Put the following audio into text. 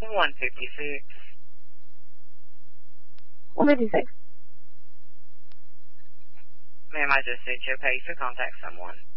156. 156. Ma'am, I just sent you a page to contact someone.